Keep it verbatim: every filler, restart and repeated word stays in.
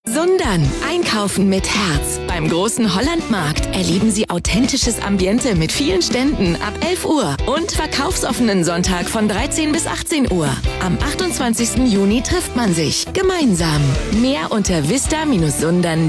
Sundern. Einkaufen mit Herz. Beim großen Hollandmarkt erleben Sie authentisches Ambiente mit vielen Ständen ab elf Uhr und verkaufsoffenen Sonntag von dreizehn bis achtzehn Uhr. Am achtundzwanzigsten Juni trifft man sich gemeinsam. Mehr unter vista Bindestrich sundern